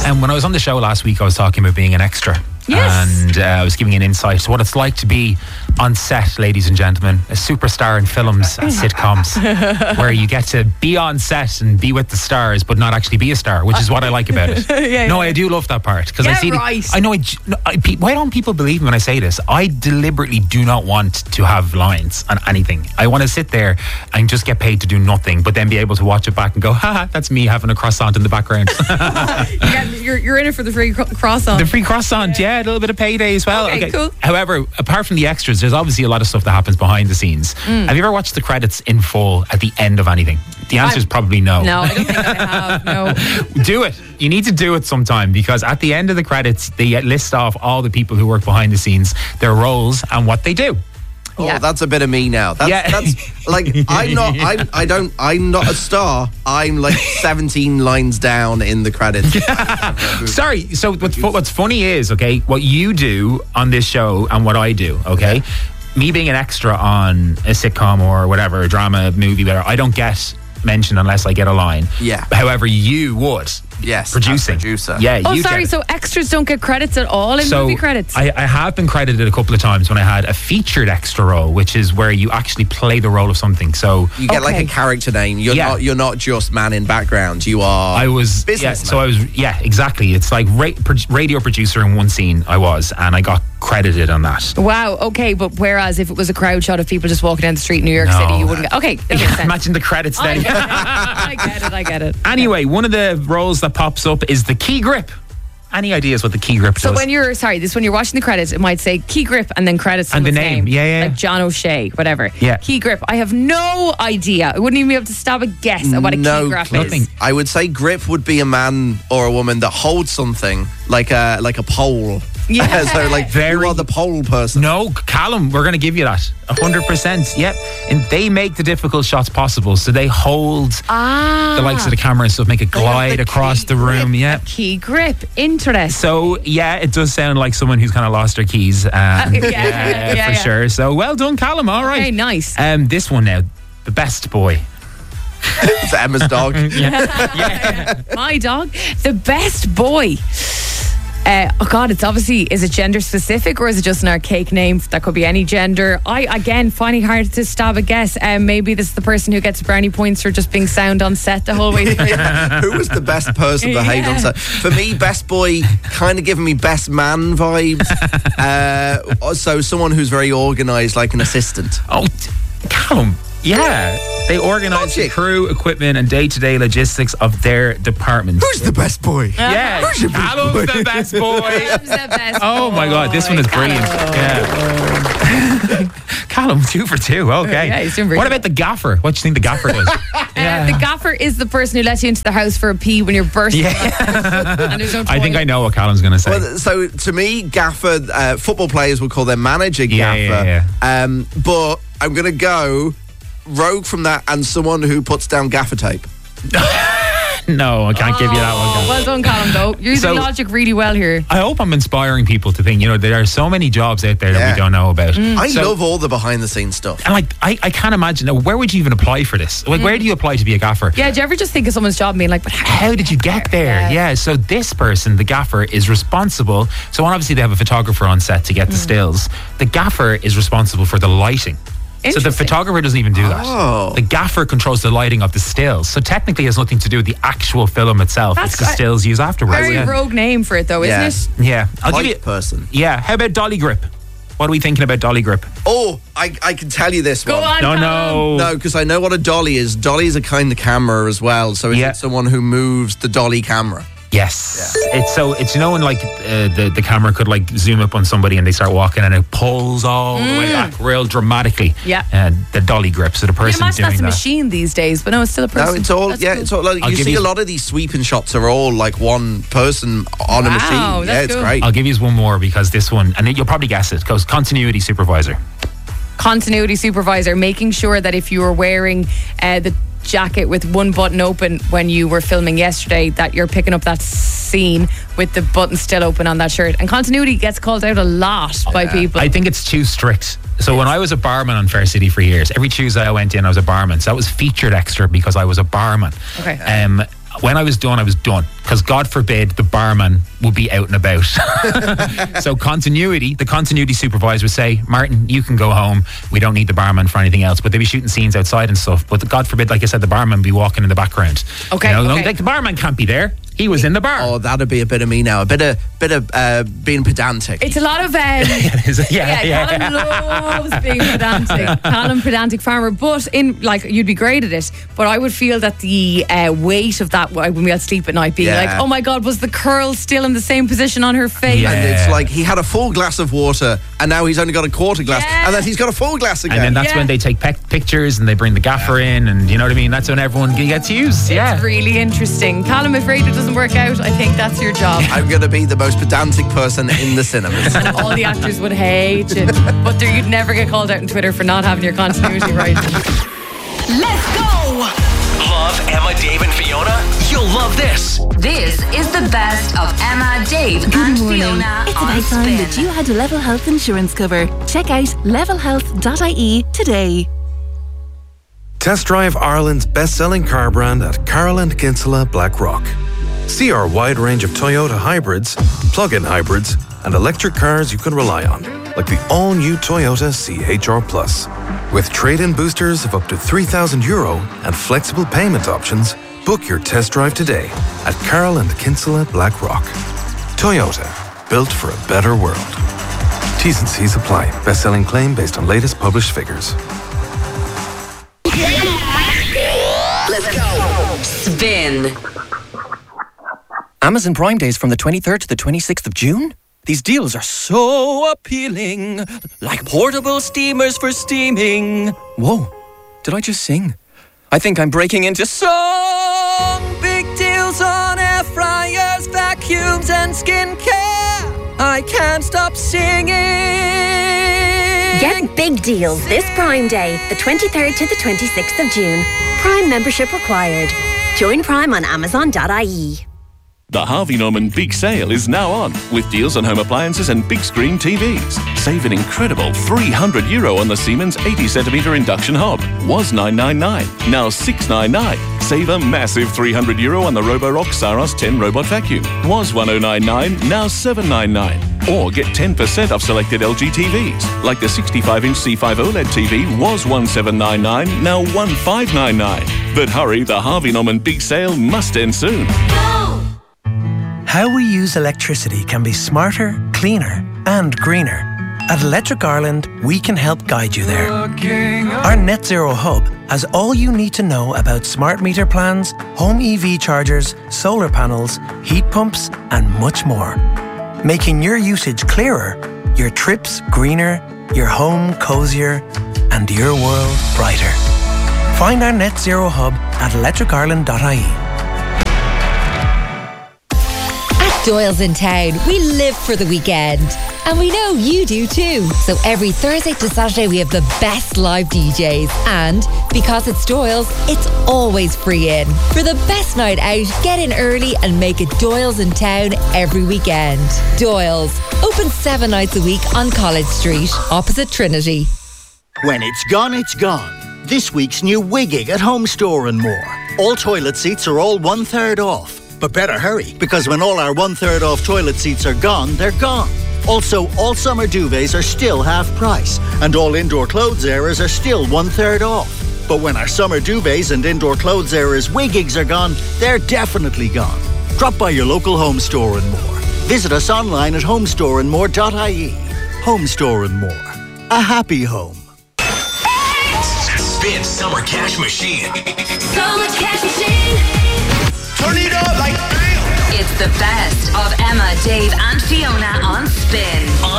And when I was on the show last week, I was talking about being an extra. Yes. And I was giving an insight to what it's like to be on set, ladies and gentlemen, a superstar in films and sitcoms, where you get to be on set and be with the stars, but not actually be a star, which is what I like about it. I do love that part because I see. I know. Why don't people believe me when I say this? I deliberately do not want to have lines on anything. I want to sit there and just get paid to do nothing, but then be able to watch it back and go, "Ha, that's me having a croissant in the background." You're in it for the free croissant. The free croissant, yeah. A little bit of payday as well. Okay, cool. However, apart from the extras, there's obviously a lot of stuff that happens behind the scenes. Have you ever watched the credits in full at the end of anything? The answer is probably no. No, I don't think I have. No. Do it. You need to do it sometime because at the end of the credits, they list off all the people who work behind the scenes, their roles and what they do. Oh, that's a bit of me now. That's like I'm not a star. I'm like 17 lines down in the credits. Sorry. So what's funny is, okay, what you do on this show and what I do, okay? Me being an extra on a sitcom or whatever, a drama, movie, whatever, I don't get mentioned unless I get a line. Yeah. However, you would. Yes, producing. Producer. Yeah. Oh, sorry. So extras don't get credits at all in movie credits? I have been credited a couple of times when I had a featured extra role, which is where you actually play the role of something. So you get like a character name. You're not just man in background. You are. I was businessman. So I was. Yeah, exactly. It's like radio producer in one scene. I was, and I got credited on that. Wow. Okay, but whereas if it was a crowd shot of people just walking down the street in New York City, you wouldn't get. Okay. Imagine the credits then. I get it. Anyway, one of the roles that pops up is the key grip. Any ideas what the key grip does? So when you're watching the credits, it might say key grip and then credits and the name. Yeah. Like John O'Shea, whatever. Yeah. Key grip. I have no idea. I wouldn't even be able to stab a guess at what a key grip is. I would say grip would be a man or a woman that holds something like a pole. Yeah. So like you are the pole person. No, Callum, we're going to give you that 100%. Yep. And they make the difficult shots possible. So they hold the likes of the camera and stuff, make it glide across the room. Yeah. Key grip. Interesting. So yeah, it does sound like someone who's kind of lost their keys. For sure. So well done, Callum. All right. Okay, nice. This one now, the best boy. It's Emma's dog. My dog. The best boy. Oh God, it's obviously, is it gender specific or is it just an archaic name that could be any gender? Again, finding hard to stab a guess. Maybe this is the person who gets brownie points for just being sound on set the whole way through. Who was the best person behaved on set? For me, best boy kind of giving me best man vibes. So someone who's very organised, like an assistant. Oh, Callum. Yeah, they organise the crew, equipment, and day-to-day logistics of their department. Who's the best boy? Yeah, Callum's the best boy. Oh my God, this one is brilliant. Yeah. Callum, 2 for 2. Okay. Yeah, he's doing pretty what about the gaffer? What do you think the gaffer does? The gaffer is the person who lets you into the house for a pee when you're bursting. Yeah. And there's no I think I know what Callum's going to say. Well, so to me, gaffer, football players would call their manager gaffer. But I'm going to go rogue from that and someone who puts down gaffer tape. No, I can't give you that one. Well done, Callum, though. You're using logic really well here. I hope I'm inspiring people to think, there are so many jobs out there that we don't know about. I love all the behind the scenes stuff. And I can't imagine, where would you even apply for this? Like, where do you apply to be a gaffer? Yeah, do you ever just think of someone's job and being like, but how did you get there? Yeah, so this person, the gaffer, is responsible. So obviously they have a photographer on set to get the stills. The gaffer is responsible for the lighting. So the photographer doesn't even do that. The gaffer controls the lighting of the stills. So technically it has nothing to do with the actual film itself. It's the stills used afterwards. Very rogue name for it though, isn't it? Yeah. I'll give you person. Yeah. How about dolly grip? What are we thinking about dolly grip? Oh, I can tell you this one. Go on, No, because I know what a dolly is. Dolly is a kind of camera as well. So it's someone who moves the dolly camera. Yes. Yeah. It's when like the camera could like zoom up on somebody and they start walking and it pulls all the way back real dramatically. Yeah. And the dolly grip, so the person doing that's a machine these days, but no, it's still a person. No, it's all it's all like you see a lot of these sweeping shots are all like one person on a machine. Yeah, it's great. I'll give you one more because this one, and you'll probably guess it, because continuity supervisor. Continuity supervisor, making sure that if you were wearing the jacket with one button open when you were filming yesterday, that you're picking up that scene with the button still open on that shirt. And continuity gets called out a lot by people. I think it's too strict. So when I was a barman on Fair City for years, every Tuesday I went in, I was a barman. So that was featured extra because I was a barman. Okay. when I was done, because God forbid the barman would be out and about. So the continuity supervisor would say, Martin, you can go home. We don't need the barman for anything else. But they'd be shooting scenes outside and stuff. But God forbid, like I said, the barman would be walking in the background. Okay. Like the barman can't be there. He was in the bar. Oh, that'd be a bit of me now. A bit of being pedantic. It's a lot of... Yeah. Callum loves being pedantic. Callum, pedantic farmer. But you'd be great at it. But I would feel that the weight of that when we had sleep at night being like, oh my God, was the curl still in the same position on her face? Yeah. And it's like he had a full glass of water and now he's only got a quarter glass. Yeah. And then he's got a full glass again. And then that's when they take pictures and they bring the gaffer in, and you know what I mean? That's when everyone gets used. It's really interesting. Callum, afraid it doesn't work out, I think that's your job. I'm going to be the most pedantic person in the cinemas. And all the actors would hate you. But you'd never get called out on Twitter for not having your continuity right. Let's go! Love Emma, Dave and Fiona? You'll love this. This is the best of Emma, Dave and Fiona It's on about time Spin. that you had a Level Health insurance cover. Check out levelhealth.ie today. Test drive Ireland's best-selling car brand at Carroll and Kinsella Blackrock. See our wide range of Toyota hybrids, plug-in hybrids, and electric cars you can rely on, like the all-new Toyota CHR Plus. With trade-in boosters of up to €3,000 and flexible payment options, book your test drive today at Carroll and Kinsella Blackrock. Toyota, built for a better world. T's and C's apply. Best-selling claim based on latest published figures. Let's go. Spin. Amazon Prime Days from the 23rd to the 26th of June? These deals are so appealing, like portable steamers for steaming. Whoa, did I just sing? I think I'm breaking into song. Big deals on air fryers, vacuums and skincare. I can't stop singing. Get big deals this Prime Day, the 23rd to the 26th of June. Prime membership required. Join Prime on Amazon.ie. The Harvey Norman Big Sale is now on, with deals on home appliances and big screen TVs. Save an incredible €300 on the Siemens 80cm induction hob. Was $999, now $699. Save a massive €300 on the Roborock Saros 10 robot vacuum. Was $1,099, now $799. Or get 10% off selected LG TVs, like the 65-inch C5 OLED TV was $1,799, now $1,599. But hurry, the Harvey Norman Big Sale must end soon. How we use electricity can be smarter, cleaner and greener. At Electric Ireland, we can help guide you there. Our Net Zero Hub has all you need to know about smart meter plans, home EV chargers, solar panels, heat pumps and much more. Making your usage clearer, your trips greener, your home cozier and your world brighter. Find our Net Zero Hub at electricireland.ie. Doyle's in town. We live for the weekend. And we know you do too. So every Thursday to Saturday we have the best live DJs. And because it's Doyle's, it's always free in. For the best night out, get in early and make it Doyle's in town every weekend. Doyle's, open 7 nights a week on College Street, opposite Trinity. When it's gone, it's gone. This week's new Wigging at Home Store and More. All toilet seats are all 1/3 off. But better hurry, because when all our 1/3 off toilet seats are gone, they're gone. Also, all summer duvets are still half price, and all indoor clothes areas are still 1/3 off. But when our summer duvets and indoor clothes areas Wiggings are gone, they're definitely gone. Drop by your local Home Store and More. Visit us online at homestoreandmore.ie. Home Store and More. A happy home. Spin Summer Cash Machine. Summer Cash Machine. Turn it up like It's the best of Emma, Dave and Fiona on Spin.